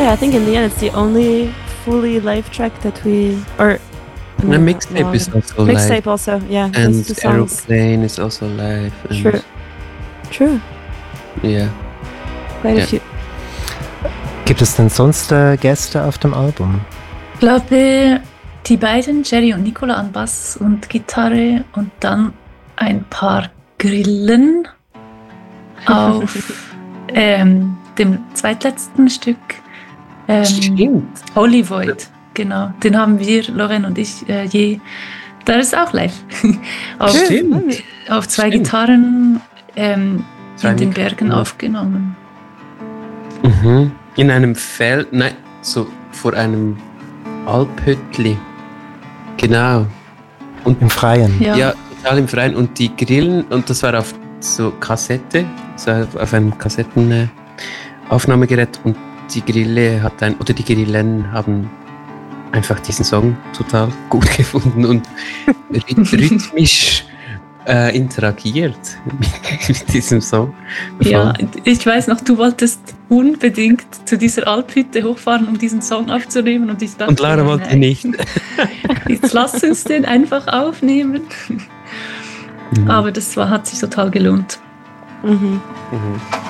Yeah, I think in the end it's the only fully live track that we or. And the mixtape is also live. Mixtape also, yeah. And Aeroplane is also live. And True. Yeah. Quite a few. Gibt es denn sonst Gäste auf dem Album? Ich glaube, die beiden, Jerry und Nicola an Bass und Gitarre und dann ein paar Grillen auf dem zweitletzten Stück. Stimmt. Holy Void, genau. Den haben wir, Lorraine und ich, da ist auch live. auf zwei Gitarren in den Bergen aufgenommen. Mhm. In einem Feld, nein, so vor einem Alphüttli. Genau. Und im Freien. Ja, total im Freien. Und die Grillen, und das war auf so Kassette, so auf einem Kassettenaufnahmegerät. Und die Grille die Grillen haben einfach diesen Song total gut gefunden und rhythmisch interagiert mit diesem Song. Ja, ich weiß noch, du wolltest unbedingt zu dieser Alphütte hochfahren, um diesen Song aufzunehmen und ich dachte, und Lara wollte nicht. Jetzt lass uns den einfach aufnehmen. Aber das hat sich total gelohnt. Mhm.